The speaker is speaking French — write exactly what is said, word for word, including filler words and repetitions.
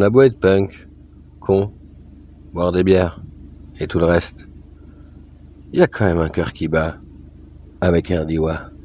a beau être punk, con, boire des bières et tout le reste, il y a quand même un cœur qui bat avec un diwa.